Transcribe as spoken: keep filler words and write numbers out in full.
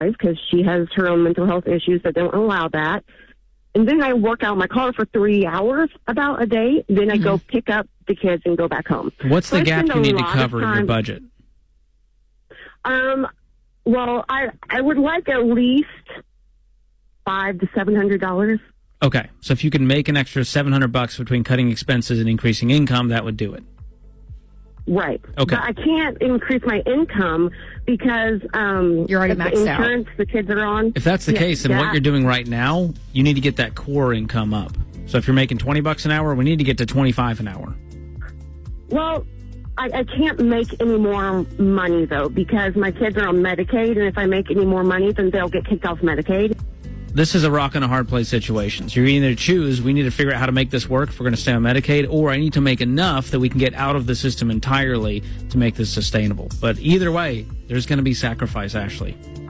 because she has her own mental health issues that don't allow that. And then I work out in my car for three hours about a day. Then I mm-hmm. go pick up the kids and go back home. What's so the gap you need to cover in your budget? Um, well, I I would like at least five to seven hundred dollars. Okay, so if you can make an extra seven hundred bucks between cutting expenses and increasing income, that would do it. Right. Okay. But I can't increase my income because um, you're already maxed the insurance out. The kids are on. If that's the yeah, case, then yeah. what you're doing right now, you need to get that core income up. So if you're making twenty bucks an hour, we need to get to twenty-five an hour. Well, I, I can't make any more money, though, because my kids are on Medicaid, and if I make any more money, then they'll get kicked off Medicaid. This is a rock and a hard place situation. So you're either choose, we need to figure out how to make this work if we're going to stay on Medicaid, or I need to make enough that we can get out of the system entirely to make this sustainable. But either way, there's going to be sacrifice, Ashley.